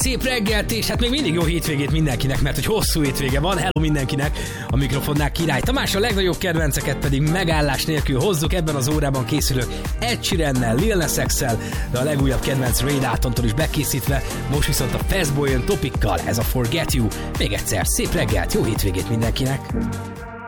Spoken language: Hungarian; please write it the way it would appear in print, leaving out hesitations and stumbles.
szép reggelt, és hát még mindig jó hétvégét mindenkinek, mert hogy hosszú hétvége van. Hello mindenkinek, a mikrofonnál Király Tamás, a legnagyobb kedvenceket pedig megállás nélkül hozzuk. Ebben az órában készülök Ed Sheerannel, Lil Nas X-el, de a legújabb kedvenc Ray Daltontól is bekészítve. Most viszont a Fastboy jön Topikkal, ez a Forget You. Még egyszer szép reggelt, jó hétvégét mindenkinek.